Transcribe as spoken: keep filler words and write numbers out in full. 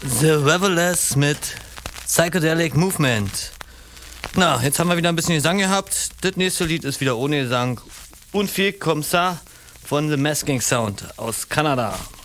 The Revelers mit Psychedelic Movement. Na, jetzt haben wir wieder ein bisschen Gesang gehabt. Das nächste Lied ist wieder ohne Gesang. Und viel comme ça von The Masking Sound aus Kanada.